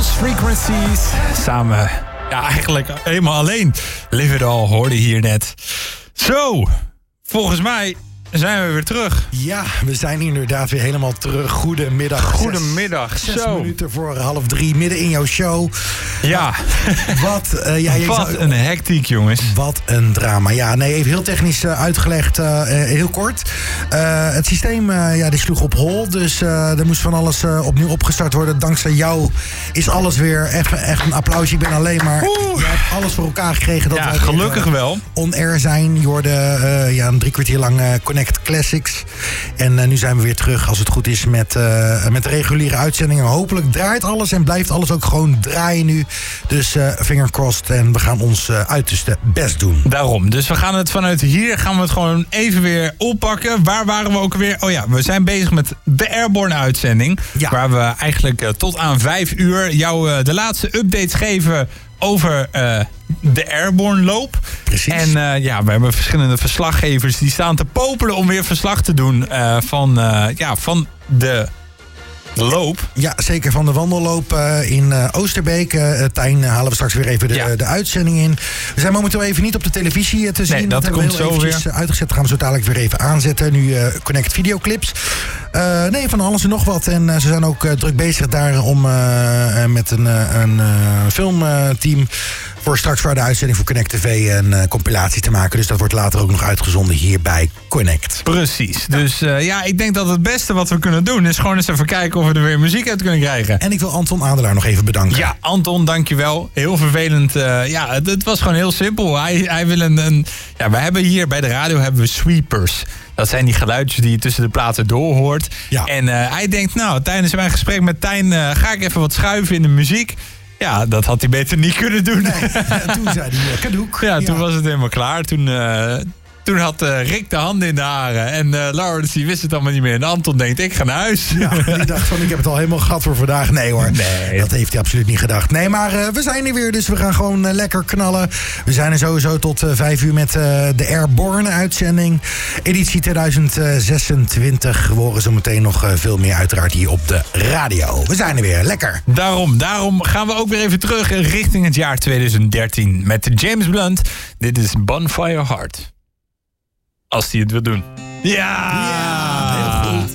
Lost Frequencies. Samen, ja, eigenlijk helemaal alleen. Live It All hoorde hier net. Zo, volgens mij zijn we weer terug. Ja, we zijn inderdaad weer helemaal terug. Goedemiddag. Goedemiddag. 6 zo. minuten voor 2:30, midden in jouw show. Ja. Wat een hectiek, jongens. Wat een drama. Ja, nee, even heel technisch uitgelegd, heel kort. Het systeem die sloeg op hol, dus er moest van alles opnieuw opgestart worden. Dankzij jou is alles weer echt een applausje. Ik ben alleen maar... Je hebt alles voor elkaar gekregen. Dat ja, gelukkig wel. On-air zijn. Je hoorde een 3 kwartier lang Connect Classics. En nu zijn we weer terug, als het goed is, met de reguliere uitzendingen. Hopelijk draait alles en blijft alles ook gewoon draaien nu. Dus finger crossed en we gaan ons uiterste best doen. Daarom. Dus we gaan het vanuit hier gaan we het gewoon even weer oppakken. Waar waren we ook weer? Oh ja, we zijn bezig met de Airborne uitzending. Ja. Waar we eigenlijk tot aan 5 uur jou de laatste updates geven over de Airborne loop. Precies. En we hebben verschillende verslaggevers die staan te popelen om weer verslag te doen van de loop. Ja, zeker, van de wandelloop in Oosterbeek. Tijn, halen we straks weer even de uitzending in. We zijn momenteel even niet op de televisie te zien. Nee, dat komt zo weer. Uitgezet, gaan we zo dadelijk weer even aanzetten. Nu Connect videoclips. Van alles en nog wat. En ze zijn ook druk bezig daar om met een filmteam voor straks voor de uitzending voor Connect TV een compilatie te maken. Dus dat wordt later ook nog uitgezonden hier bij Connect. Precies. Ja. Dus ik denk dat het beste wat we kunnen doen is gewoon eens even kijken of we er weer muziek uit kunnen krijgen. En ik wil Anton Adelaar nog even bedanken. Ja, Anton, dankjewel. Heel vervelend. Het was gewoon heel simpel. Hij wil we hebben hier bij de radio hebben we sweepers. Dat zijn die geluidjes die je tussen de platen doorhoort. Ja. En hij denkt, tijdens mijn gesprek met Tijn ga ik even wat schuiven in de muziek. Ja, dat had hij beter niet kunnen doen. Nee, toen zei hij kadoek. Ja, toen was het helemaal klaar. Toen had Rick de handen in de haren. En Laurens die wist het allemaal niet meer. En Anton denkt, ik ga naar huis. Ja, die dacht van, ik heb het al helemaal gehad voor vandaag. Nee hoor, dat heeft hij absoluut niet gedacht. Nee, maar we zijn er weer, dus we gaan gewoon lekker knallen. We zijn er sowieso tot 5 uur met de Airborne uitzending. Editie 2026. We horen zo meteen nog veel meer uiteraard hier op de radio. We zijn er weer, lekker. Daarom gaan we ook weer even terug richting het jaar 2013. Met James Blunt. Dit is Bonfire Heart. Als hij het wil doen. Ja, heel goed.